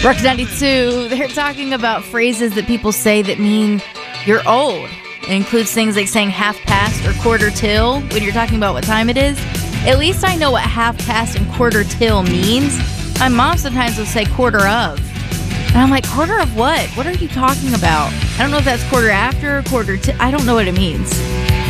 Rock 92, they're talking about phrases that people say that mean you're old. It includes things like saying half past or quarter till when you're talking about what time it is. At least I know what half past and quarter till means. My mom sometimes will say quarter of. And I'm like, quarter of what? What are you talking about? I don't know if that's quarter after or quarter till. I don't know what it means.